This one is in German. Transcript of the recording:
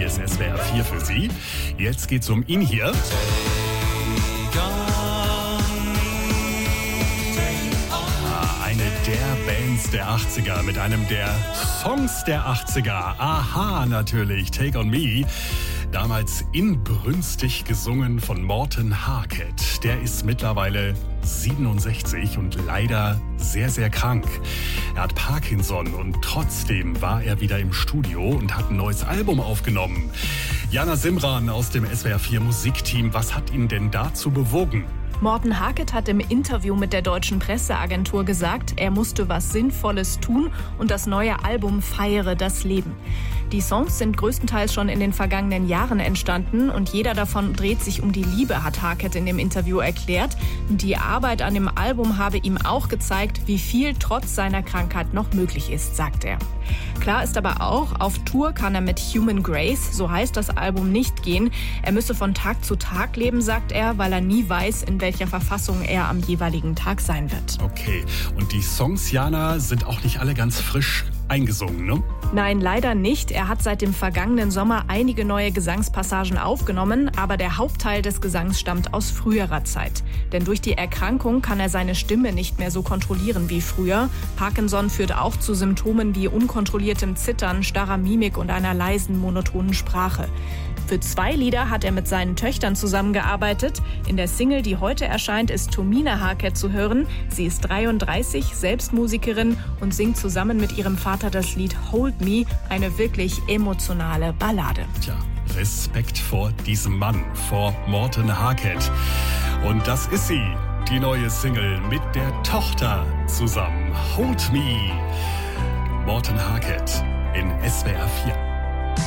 Hier ist SWR 4 für Sie. Jetzt geht's um ihn hier. Eine der Bands der 80er mit einem der Songs der 80er. Aha, natürlich, Take On Me. Damals inbrünstig gesungen von Morten Harket. Der ist mittlerweile 67 und leider sehr, sehr krank. Er hat Parkinson und trotzdem war er wieder im Studio und hat ein neues Album aufgenommen. Jana Simran aus dem SWR 4 Musikteam, was hat ihn denn dazu bewogen? Morten Harket hat im Interview mit der Deutschen Presseagentur gesagt, er musste was Sinnvolles tun und das neue Album feiere das Leben. Die Songs sind größtenteils schon in den vergangenen Jahren entstanden und jeder davon dreht sich um die Liebe, hat Harket in dem Interview erklärt. Die Arbeit an dem Album habe ihm auch gezeigt, wie viel trotz seiner Krankheit noch möglich ist, sagt er. Klar ist aber auch, auf Tour kann er mit Human Grace, so heißt das Album, nicht gehen. Er müsse von Tag zu Tag leben, sagt er, weil er nie weiß, in welcher Verfassung er am jeweiligen Tag sein wird. Okay, und die Songs, Jana, sind auch nicht alle ganz frisch eingesungen, ne? Nein, leider nicht. Er hat seit dem vergangenen Sommer einige neue Gesangspassagen aufgenommen, aber der Hauptteil des Gesangs stammt aus früherer Zeit. Denn durch die Erkrankung kann er seine Stimme nicht mehr so kontrollieren wie früher. Parkinson führt auch zu Symptomen wie unkontrolliertem Zittern, starrer Mimik und einer leisen, monotonen Sprache. Für 2 Lieder hat er mit seinen Töchtern zusammengearbeitet. In der Single, die heute erscheint, ist Tomine Harket zu hören. Sie ist 33, selbst Musikerin und singt zusammen mit ihrem Vater das Lied Hold Me, eine wirklich emotionale Ballade. Tja, Respekt vor diesem Mann, vor Morten Harket. Und das ist sie, die neue Single mit der Tochter zusammen. Hold Me. Morten Harket in SWR 4.